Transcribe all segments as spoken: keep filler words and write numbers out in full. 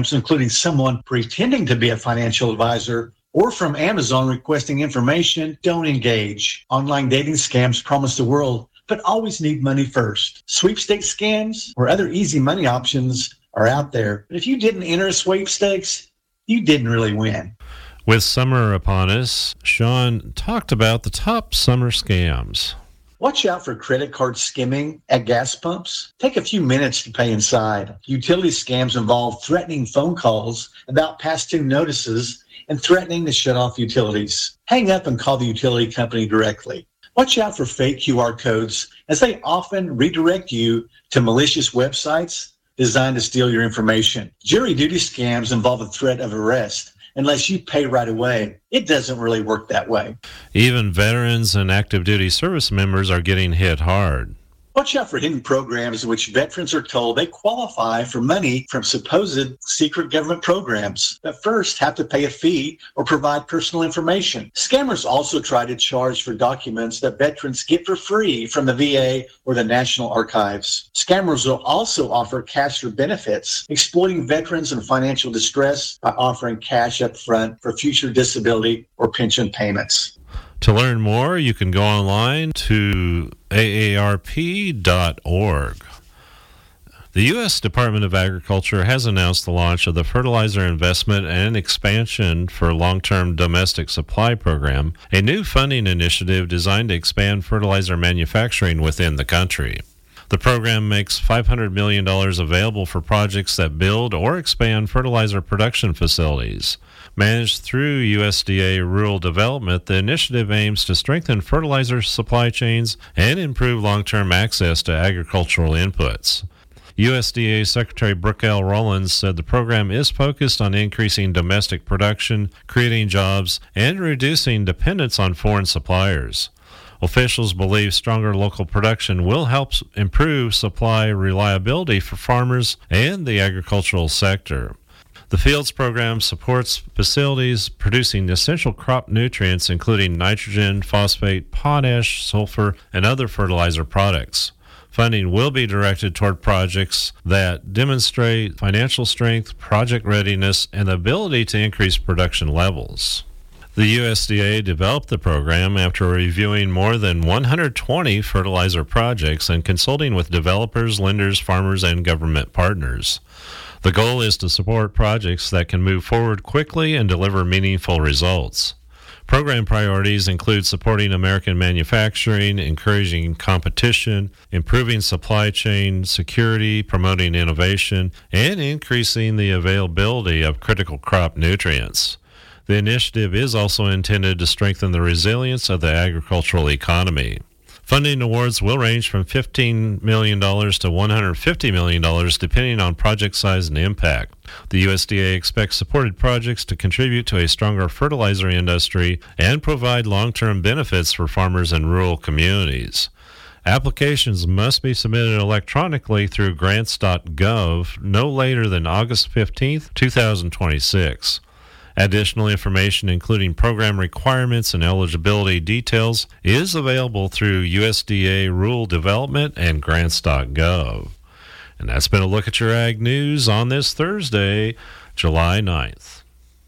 scams, including someone pretending to be a financial advisor or from Amazon requesting information, don't engage. Online dating scams promise the world, but always need money first. Sweepstakes scams or other easy money options are out there. But if you didn't enter a sweepstakes, you didn't really win. With summer upon us, Sean talked about the top summer scams. Watch out for credit card skimming at gas pumps. Take a few minutes to pay inside. Utility scams involve threatening phone calls about past due notices and threatening to shut off utilities. Hang up and call the utility company directly. Watch out for fake Q R codes, as they often redirect you to malicious websites designed to steal your information. Jury duty scams involve a threat of arrest unless you pay right away. It doesn't really work that way. Even veterans and active duty service members are getting hit hard. Watch out for hidden programs in which veterans are told they qualify for money from supposed secret government programs, but first have to pay a fee or provide personal information. Scammers also try to charge for documents that veterans get for free from the V A or the National Archives. Scammers will also offer cash for benefits, exploiting veterans in financial distress by offering cash up front for future disability or pension payments. To learn more, you can go online to A A R P dot org. The U S Department of Agriculture has announced the launch of the Fertilizer Investment and Expansion for Long-Term Domestic Supply Program, a new funding initiative designed to expand fertilizer manufacturing within the country. The program makes five hundred million dollars available for projects that build or expand fertilizer production facilities. Managed through U S D A Rural Development, the initiative aims to strengthen fertilizer supply chains and improve long-term access to agricultural inputs. U S D A Secretary Brooke L. Rollins said the program is focused on increasing domestic production, creating jobs, and reducing dependence on foreign suppliers. Officials believe stronger local production will help improve supply reliability for farmers and the agricultural sector. The Fields program supports facilities producing essential crop nutrients, including nitrogen, phosphate, potash, sulfur, and other fertilizer products. Funding will be directed toward projects that demonstrate financial strength, project readiness, and the ability to increase production levels. The U S D A developed the program after reviewing more than one hundred twenty fertilizer projects and consulting with developers, lenders, farmers, and government partners. The goal is to support projects that can move forward quickly and deliver meaningful results. Program priorities include supporting American manufacturing, encouraging competition, improving supply chain security, promoting innovation, and increasing the availability of critical crop nutrients. The initiative is also intended to strengthen the resilience of the agricultural economy. Funding awards will range from fifteen million dollars to one hundred fifty million dollars depending on project size and impact. The U S D A expects supported projects to contribute to a stronger fertilizer industry and provide long-term benefits for farmers and rural communities. Applications must be submitted electronically through grants dot gov no later than August fifteenth, twenty twenty-six. Additional information, including program requirements and eligibility details, is available through U S D A Rural Development and grants dot gov. And that's been a look at your ag news on this Thursday, July ninth.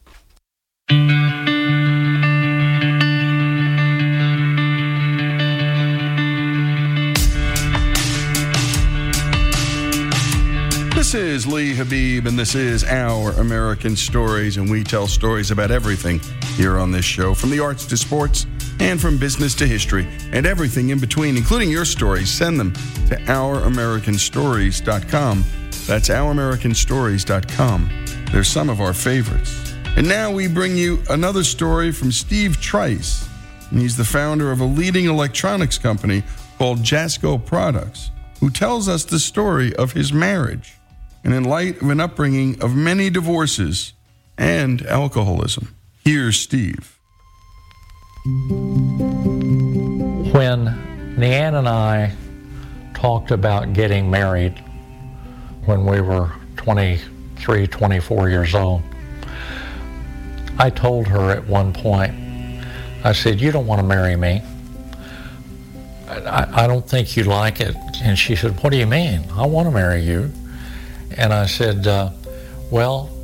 This is Lee Habib, and this is Our American Stories, and we tell stories about everything here on this show, from the arts to sports and from business to history and everything in between, including your stories. Send them to our american stories dot com. That's our american stories dot com. They're some of our favorites. And now we bring you another story from Steve Trice, and he's the founder of a leading electronics company called Jasco Products, who tells us the story of his marriage, and in light of an upbringing of many divorces and alcoholism. Here's Steve. When Leanne and I talked about getting married when we were twenty-three, twenty-four years old, I told her at one point, I said, "You don't want to marry me. I, I don't think you like it." And she said, "What do you mean? I want to marry you." And I said, uh, well,